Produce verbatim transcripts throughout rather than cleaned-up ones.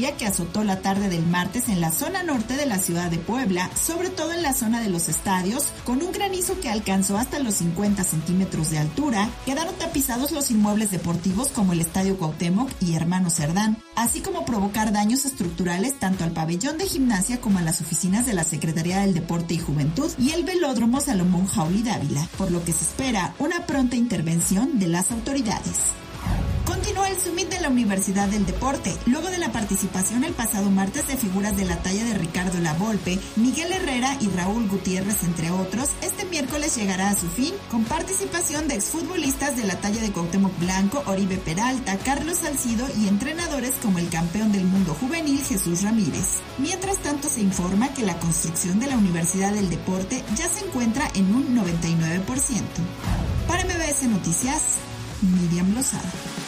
lluvia que azotó la tarde del martes en la zona norte de la ciudad de Puebla, sobre todo en la zona de los estadios, con un granizo que alcanzó hasta los cincuenta centímetros de altura. Quedaron tapizados los inmuebles deportivos como el Estadio Cuauhtémoc y Hermano Cerdán, así como provocar daños estructurales tanto al pabellón de gimnasia como a las oficinas de la Secretaría del Deporte y Juventud y el velódromo Salomón Jauli Dávila, por lo que se espera una pronta intervención de las autoridades. Continúa el Summit de la Universidad del Deporte. Luego de la participación el pasado martes de figuras de la talla de Ricardo Lavolpe, Miguel Herrera y Raúl Gutiérrez, entre otros, este miércoles llegará a su fin con participación de exfutbolistas de la talla de Cuauhtémoc Blanco, Oribe Peralta, Carlos Salcido y entrenadores como el campeón del mundo juvenil Jesús Ramírez. Mientras tanto, se informa que la construcción de la Universidad del Deporte ya se encuentra en un noventa y nueve por ciento. Para M B S Noticias, Miriam Lozada.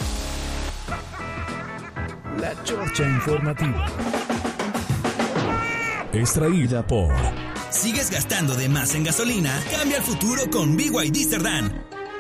La Chorcha Informativa. Extraída por... ¿Sigues gastando de más en gasolina? Cambia el futuro con B Y D Cerdán.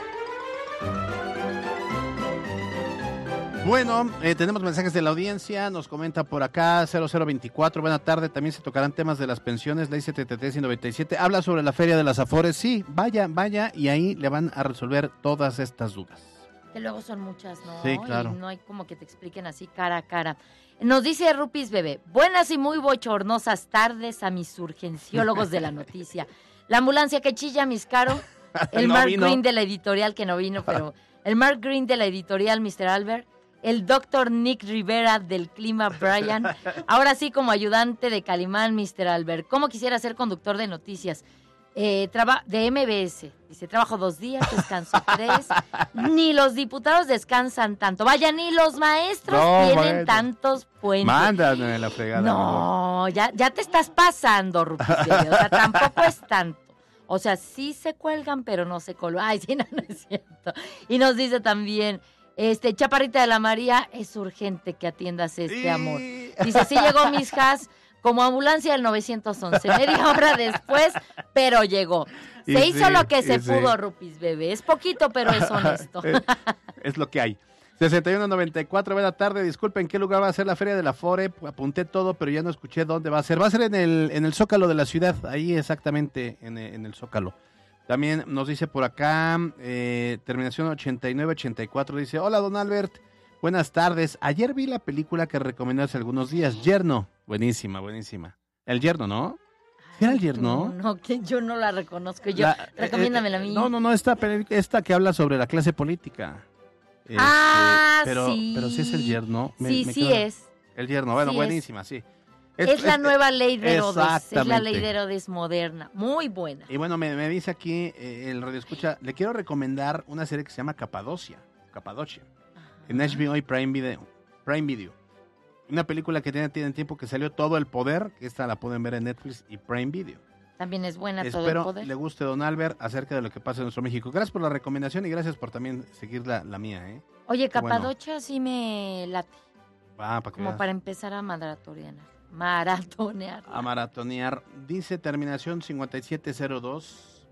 Bueno, eh, tenemos mensajes de la audiencia, nos comenta por acá cero cero veinticuatro, buena tarde, también se tocarán temas de las pensiones, ley setenta y tres y noventa y siete, habla sobre la Feria de las Afores, sí, vaya, vaya, y ahí le van a resolver todas estas dudas. Que luego son muchas, ¿no? Sí, claro. Y no hay como que te expliquen así cara a cara. Nos dice Rupis Bebé, buenas y muy bochornosas tardes a mis urgenciólogos de la noticia. La ambulancia que chilla, mis caro, el No Mark vino. Green de la editorial, que no vino, pero el Mark Green de la editorial, mister Albert, el doctor Nick Rivera del clima, Brian, ahora sí como ayudante de Calimán, mister Albert. ¿Cómo quisiera ser conductor de noticias? Eh, traba, de M B S, dice, trabajo dos días, descanso tres, ni los diputados descansan tanto, vaya, ni los maestros No, tienen bueno. tantos puentes. Mándame la fregada. No, ya, ya te estás pasando, Rupis, o sea, tampoco es tanto. O sea, sí se cuelgan, pero no se colgan. Ay, sí, no, no es cierto. Y nos dice también, este, Chaparrita de la María, es urgente que atiendas este Sí. amor. Dice, sí llegó mis has como ambulancia del nueve once, media hora después, pero llegó. Se Y hizo sí, lo que se y sí. pudo, Rupis Bebé. Es poquito, pero es honesto. es, es lo que hay. sesenta y uno noventa y cuatro, buena tarde, disculpen, ¿en qué lugar va a ser la Feria de la Afore? Apunté todo, pero ya no escuché dónde va a ser. Va a ser en el, en el Zócalo de la ciudad, ahí exactamente en, en el Zócalo. También nos dice por acá, eh, terminación ochenta y nueve ochenta y cuatro, dice, hola don Albert, buenas tardes. Ayer vi la película que recomendé hace algunos días, Yerno. Buenísima, buenísima. El Yerno, ¿no? ¿Sí era el Yerno? No, no, que yo no la reconozco. Yo, La- recomiéndamela eh, a mí. No, no, no, esta, peli- esta que habla sobre la clase política. Este, Ah, pero, sí. Pero sí es el Yerno. Me- sí, me sí quedo- es. El Yerno, bueno, Sí buenísima, sí. Es, la nueva ley de Herodes. Es la exactamente. ley de Herodes moderna. Muy buena. Y bueno, me, me dice aquí eh, el radio escucha, le quiero recomendar una serie que se llama Capadocia, Capadocia, en H B O y Prime Video. Prime Video. Una película que tiene, tiene tiempo que salió, Todo el Poder, que esta la pueden ver en Netflix y Prime Video. También es buena todo el Espero poder. le guste don Albert acerca de lo que pasa en nuestro México. Gracias por la recomendación y gracias por también seguir la, la mía, ¿eh? Oye, Qué bueno. Capadocia sí me late. Va, para que Como veas. para empezar a maratonear. Maratonear. A maratonear. Dice terminación cincuenta y siete cero dos.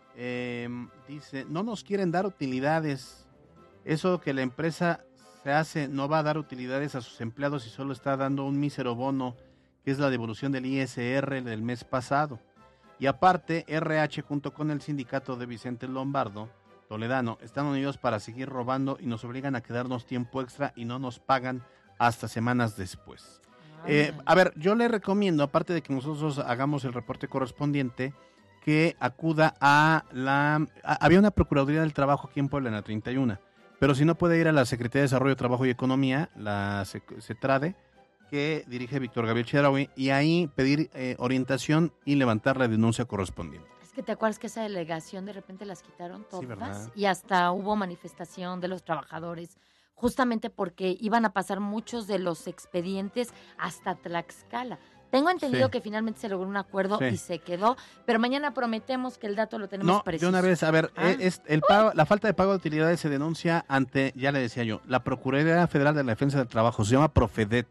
Eh, dice, no nos quieren dar utilidades. Eso que la empresa se hace no va a dar utilidades a sus empleados y solo está dando un mísero bono, que es la devolución del I S R del mes pasado. Y aparte, R H junto con el sindicato de Vicente Lombardo, Toledano, están unidos para seguir robando y nos obligan a quedarnos tiempo extra y no nos pagan hasta semanas después. Eh, a ver, yo le recomiendo, aparte de que nosotros hagamos el reporte correspondiente, que acuda a la... a- había una Procuraduría del Trabajo aquí en Puebla, en la treinta y uno, pero si no puede ir a la Secretaría de Desarrollo, Trabajo y Economía, la Sec- CETRADE, que dirige Víctor Gabriel Chedraui, y ahí pedir eh, orientación y levantar la denuncia correspondiente. Es que te acuerdas que esa delegación de repente las quitaron todas ¿verdad? y hasta hubo manifestación de los trabajadores justamente porque iban a pasar muchos de los expedientes hasta Tlaxcala. Tengo entendido Sí. que finalmente se logró un acuerdo Sí. y se quedó, pero mañana prometemos que el dato lo tenemos No, preciso. de una vez, a ver, Ah. eh, es el pago, la falta de pago de utilidades se denuncia ante, ya le decía yo, la Procuraduría Federal de la Defensa del Trabajo, se llama Profedet.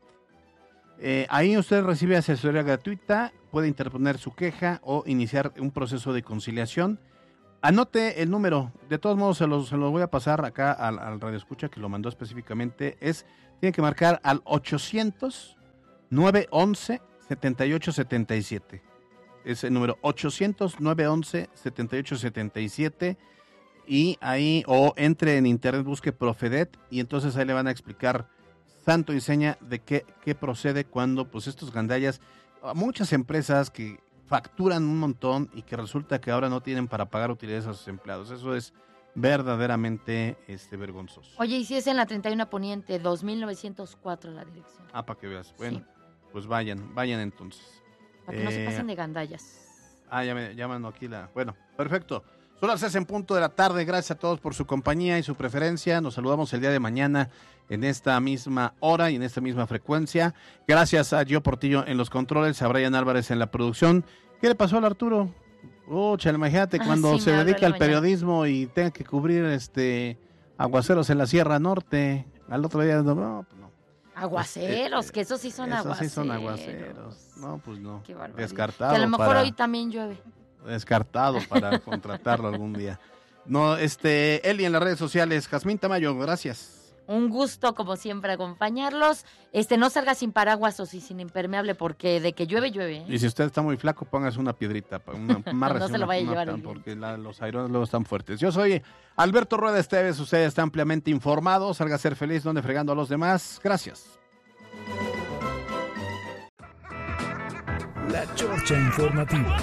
Eh, ahí usted recibe asesoría gratuita, puede interponer su queja o iniciar un proceso de conciliación. Anote el número, de todos modos se los, se los voy a pasar acá al, al radio escucha que lo mandó específicamente, es, tiene que marcar al ochocientos nueve once, setenta y ocho setenta y siete. Es el número ochocientos, nueve once, setenta y ocho setenta y siete. Y ahí, o entre en internet, busque Profedet y entonces ahí le van a explicar santo y seña de qué, qué procede cuando pues estos gandallas, muchas empresas que facturan un montón y que resulta que ahora no tienen para pagar utilidades a sus empleados. Eso es verdaderamente este, vergonzoso. Oye, y si es en la treinta y uno Poniente, dos mil novecientos cuatro la dirección. Ah, para que veas. Bueno, sí. Pues vayan, vayan entonces. Para que eh, no se pasen de gandallas. Ah, ya me llaman aquí la... Bueno, perfecto. Son las seis en punto de la tarde. Gracias a todos por su compañía y su preferencia. Nos saludamos el día de mañana en esta misma hora y en esta misma frecuencia. Gracias a Gio Portillo en los controles, a Brian Álvarez en la producción. ¿Qué le pasó al Arturo? Oh, chale, imagínate cuando ah, sí, se dedique al periodismo y tenga que cubrir este aguaceros en la Sierra Norte. Al otro día, no, no. Aguaceros, eh, que esos sí son esos aguaceros. sí son aguaceros. No, pues no. Qué barbaridad. Descartado. Que a lo mejor para, hoy también llueve. Descartado para contratarlo algún día. No, este, Eli en las redes sociales, Jazmín Tamayo, gracias. Un gusto, como siempre, acompañarlos. Este, no salga sin paraguas o sin impermeable, porque de que llueve, llueve. ¿eh? Y si usted está muy flaco, póngase una piedrita, una, una no se lo vaya a llevar una, porque la, los airones luego están fuertes. Yo soy Alberto Rueda Esteves, usted está ampliamente informado. Salga a ser feliz, donde fregando a los demás. Gracias. La Chorcha Informativa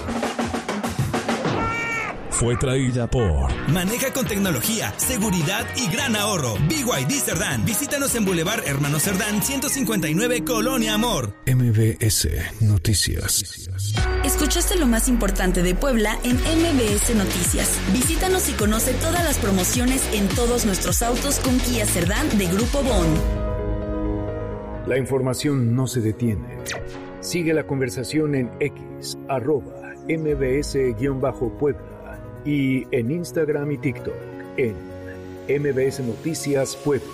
fue traída por... Maneja con tecnología, seguridad y gran ahorro. B Y D Cerdán. Visítanos en Boulevard Hermano Cerdán, ciento cincuenta y nueve, Colonia Amor. M B S Noticias. Escuchaste lo más importante de Puebla en M B S Noticias. Visítanos y conoce todas las promociones en todos nuestros autos con Kia Cerdán de Grupo Bon. La información no se detiene. Sigue la conversación en X, arroba mbs-puebla. Y en Instagram y TikTok, en M B S Noticias Puebla.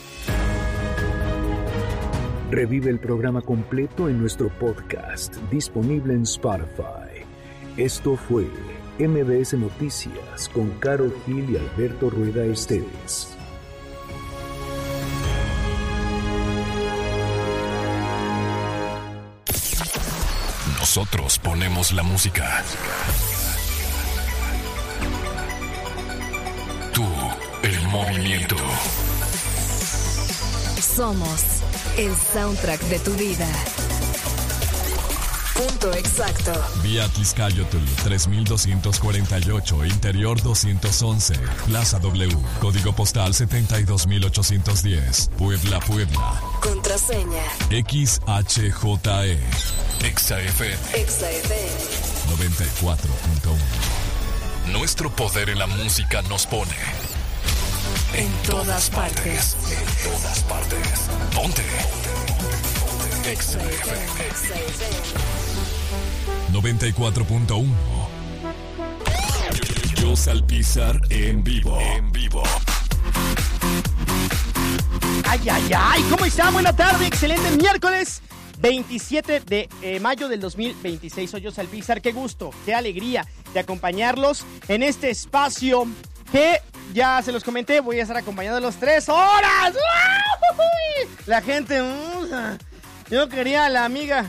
Revive el programa completo en nuestro podcast, disponible en Spotify. Esto fue M B S Noticias con Karol Gil y Alberto Rueda Esteves. Nosotros ponemos la música. Tú, el movimiento. Somos el soundtrack de tu vida. Punto exacto. Vía Tizcayotl tres mil doscientos cuarenta y ocho, Interior doscientos once, Plaza W, Código Postal setenta y dos mil ochocientos diez, Puebla, Puebla. Contraseña X H J E. Exa F M. Exa F M noventa y cuatro punto uno. Nuestro poder en la música nos pone en, en todas, todas partes. partes. En todas partes. Ponte. Exa F M. noventa y cuatro punto uno. Yo Salpizar en vivo. En vivo. Ay, ay, ay. ¿Cómo está? Buena tarde. Excelente miércoles. veintisiete de mayo del dos mil veintiséis. Soy yo, Salpizar. Qué gusto, qué alegría de acompañarlos en este espacio que ya se los comenté. Voy a estar acompañándolos tres horas. ¡Uy! La gente... Yo quería a la amiga...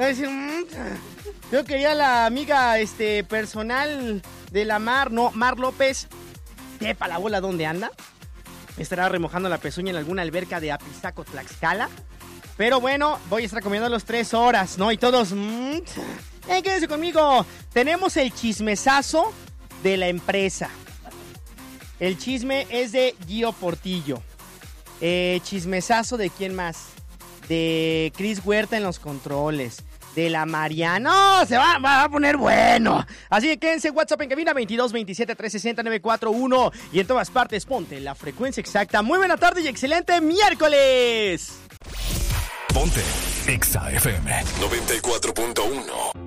Yo quería a la amiga este, personal de la Mar, no, Mar López. Sepa la bola dónde anda. Estará remojando la pezuña en alguna alberca de Apizaco, Tlaxcala. Pero bueno, voy a estar comiendo los tres horas, ¿no? Y todos... Mmm, eh, quédense conmigo. Tenemos el chismesazo de la empresa. El chisme es de Gio Portillo. Eh, chismesazo de quién más. De Cris Huerta en los controles. De la Mariana. ¡No! Se va, va a poner bueno. Así que quédense. WhatsApp en cabina veintidós veintisiete trescientos sesenta novecientos cuarenta y uno. Y en todas partes ponte la frecuencia exacta. Muy buena tarde y excelente miércoles. Ponte Exa F M noventa y cuatro punto uno.